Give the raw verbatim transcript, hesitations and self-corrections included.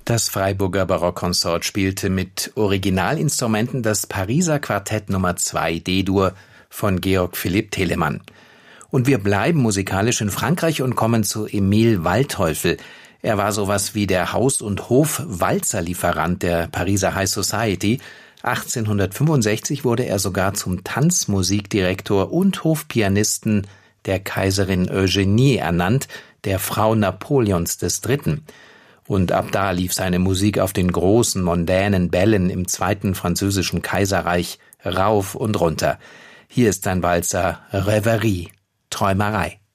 Das Freiburger Barockkonsort spielte mit Originalinstrumenten das Pariser Quartett Nummer zwei D-Dur von Georg Philipp Telemann. Und wir bleiben musikalisch in Frankreich und kommen zu Emil Waldteufel. Er war sowas wie der Haus- und Hof-Walzerlieferant der Pariser High Society. achtzehnhundertfünfundsechzig wurde er sogar zum Tanzmusikdirektor und Hofpianisten der Kaiserin Eugenie ernannt, der Frau Napoleons des Dritten. Und ab da lief seine Musik auf den großen, mondänen Bällen im Zweiten Französischen Kaiserreich rauf und runter. Hier ist sein Walzer Rêverie, Träumerei.